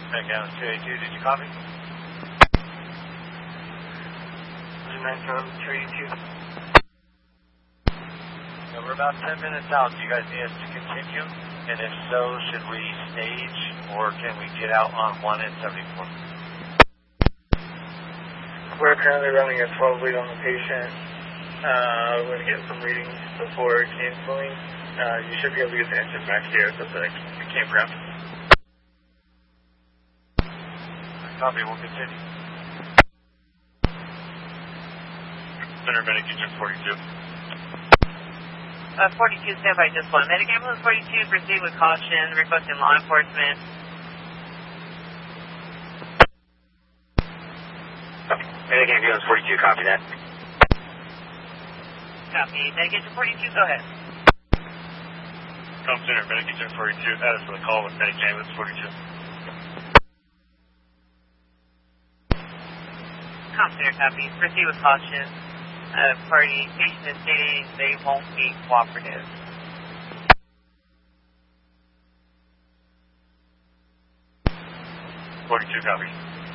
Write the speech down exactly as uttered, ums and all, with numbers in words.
Back down two eighty-two, did you copy? nine from two eighty-two. So we're about ten minutes out. Do you guys need us to continue? And if so, should we stage or can we get out on one and seventy-four? We're currently running a twelve lead on the patient. Uh, we're going to get some readings before canceling. Uh, you should be able to get the engine back here so the campground. Copy, we'll continue. Center Medic Engine forty-two. Uh, forty-two, stand by just one. Medic Ambulance forty-two, proceed with caution, requesting law enforcement. Medic Ambulance forty-two, copy that. Copy. Medic Engine forty-two, go ahead. Com Center Medic Engine forty-two, that is for the call with Medic Ambulance forty-two. Com Center, copy. Proceed with caution. Uh, party patient is stating they won't be cooperative. forty-two, copy.